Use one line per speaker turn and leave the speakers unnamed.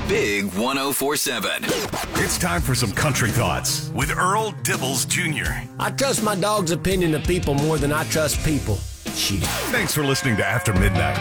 Big 104.7.
It's time for some country thoughts with Earl Dibbles Jr.
I trust my dog's opinion of people more than I trust people. Shit.
Thanks for listening to After Midnight.